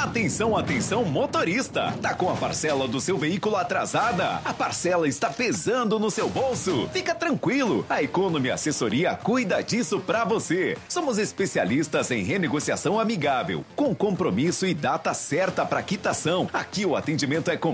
Atenção, atenção, motorista! Tá com a parcela do seu veículo atrasada? A parcela está pesando no seu bolso? Fica tranquilo, a Economy Assessoria cuida disso pra você. Somos especialistas em renegociação amigável, com compromisso e data certa para quitação. Aqui o atendimento é